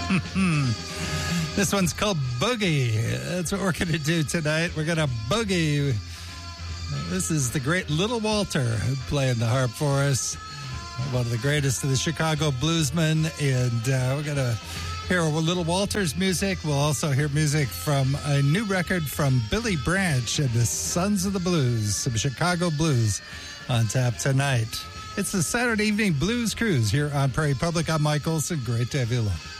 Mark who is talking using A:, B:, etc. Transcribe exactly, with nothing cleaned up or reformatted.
A: This one's called Boogie. That's what we're going to do tonight. We're going to boogie. This is the great Little Walter playing the harp for us. One of the greatest of the Chicago bluesmen. And uh, we're going to hear Little Walter's music. We'll also hear music from a new record from Billy Branch and the Sons of the Blues. Some Chicago blues on tap tonight. It's the Saturday Evening Blues Cruise here on Prairie Public. I'm Mike Olson. Great to have you along.